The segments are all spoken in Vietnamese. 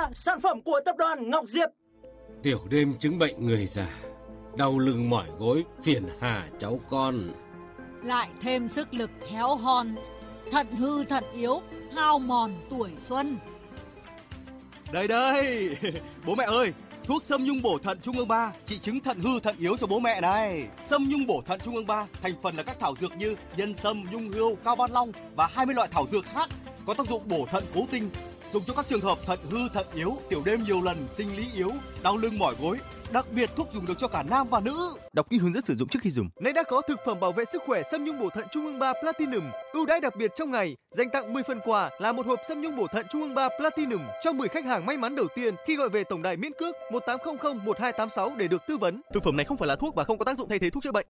sản phẩm của tập đoàn Ngọc Diệp. Tiểu đêm chứng bệnh người già, đau lưng mỏi gối, phiền hà cháu con. Lại thêm sức lực héo hon, thận hư thận yếu, hao mòn tuổi xuân. Đây, bố mẹ ơi, thuốc Sâm Nhung Bổ Thận Trung ương 3 trị chứng thận hư thận yếu cho bố mẹ này. Sâm Nhung Bổ Thận Trung ương 3 thành phần là các thảo dược như nhân sâm, nhung hươu, cao ban long và 20 loại thảo dược khác có tác dụng bổ thận cố tinh, dùng cho các trường hợp thận hư thận yếu, tiểu đêm nhiều lần, sinh lý yếu, đau lưng mỏi gối. Đặc biệt thuốc dùng được cho cả nam và nữ. Đọc kỹ hướng dẫn sử dụng trước khi dùng. Nay đã có thực phẩm bảo vệ sức khỏe Sâm Nhung Bổ Thận Trung ương 3 Platinum ưu đãi đặc biệt trong ngày, dành tặng 10 phần quà là một hộp Sâm Nhung Bổ Thận Trung ương 3 Platinum cho 10 khách hàng may mắn đầu tiên khi gọi về tổng đài miễn cước 1800 1286 để được tư vấn. Thực phẩm này không phải là thuốc và không có tác dụng thay thế thuốc chữa bệnh.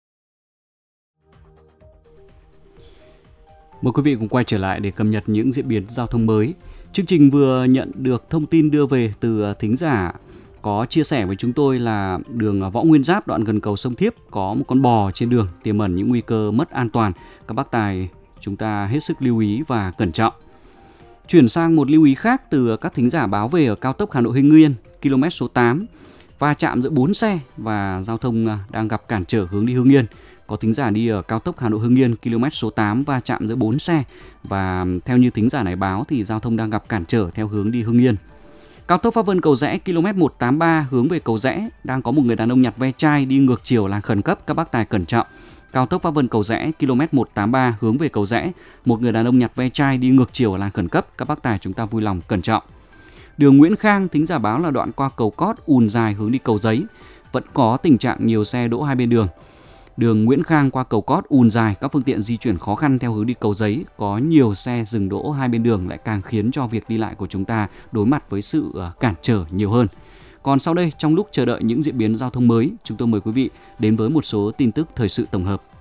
Mời quý vị cùng quay trở lại để cập nhật những diễn biến giao thông mới. Chương trình vừa nhận được thông tin đưa về từ thính giả có chia sẻ với chúng tôi là đường Võ Nguyên Giáp đoạn gần cầu Sông Thiếp có một con bò trên đường tiềm ẩn những nguy cơ mất an toàn. Các bác tài chúng ta hết sức lưu ý và cẩn trọng. Chuyển sang một lưu ý khác từ các thính giả báo về ở cao tốc Hà Nội Hưng Yên, km số 8, va chạm giữa 4 xe và giao thông đang gặp cản trở hướng đi Hưng Yên. Có thính giả đi ở cao tốc Hà Nội Hưng Yên, km số 8 va chạm giữa 4 xe và theo như thính giả này báo thì giao thông đang gặp cản trở theo hướng đi Hưng Yên. Cao tốc Pháp Vân Cầu Giẽ, km 183 hướng về Cầu Giẽ đang có một người đàn ông nhặt ve chai đi ngược chiều làn khẩn cấp, các bác tài cẩn trọng. Cao tốc Pháp Vân Cầu Giẽ, km 183 hướng về Cầu Giẽ, một người đàn ông nhặt ve chai đi ngược chiều làn khẩn cấp, các bác tài chúng ta vui lòng cẩn trọng. Đường Nguyễn Khang, thính giả báo là đoạn qua cầu Cót ùn dài hướng đi Cầu Giấy, vẫn có tình trạng nhiều xe đỗ hai bên đường. Đường Nguyễn Khang qua cầu Cót ùn dài, các phương tiện di chuyển khó khăn theo hướng đi Cầu Giấy, có nhiều xe dừng đỗ hai bên đường lại càng khiến cho việc đi lại của chúng ta đối mặt với sự cản trở nhiều hơn. Còn sau đây, trong lúc chờ đợi những diễn biến giao thông mới, chúng tôi mời quý vị đến với một số tin tức thời sự tổng hợp.